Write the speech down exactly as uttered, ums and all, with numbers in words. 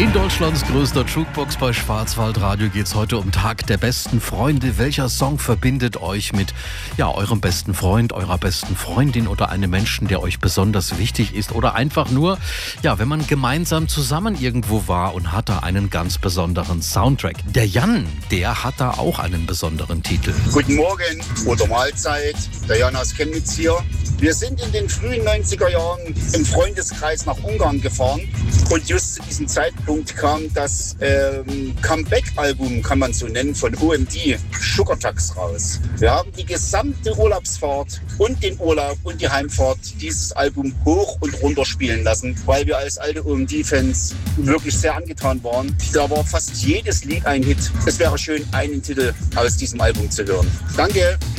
In Deutschlands größter Jukebox bei Schwarzwaldradio geht es heute um Tag der besten Freunde. Welcher Song verbindet euch mit ja, eurem besten Freund, eurer besten Freundin oder einem Menschen, der euch besonders wichtig ist? Oder einfach nur, ja, wenn man gemeinsam zusammen irgendwo war und hat da einen ganz besonderen Soundtrack. Der Jan, der hat da auch einen besonderen Titel. Guten Morgen oder Mahlzeit, der Jan aus Chemnitz hier. Wir sind in den frühen neunziger Jahren im Freundeskreis nach Ungarn gefahren und just zu diesem Zeitpunkt kam das ähm, Comeback-Album, kann man so nennen, von O M D, Sugar Tax, raus. Wir haben die gesamte Urlaubsfahrt und den Urlaub und die Heimfahrt dieses Album hoch und runter spielen lassen, weil wir als alte O M D-Fans wirklich sehr angetan waren. Da war fast jedes Lied ein Hit. Es wäre schön, einen Titel aus diesem Album zu hören. Danke!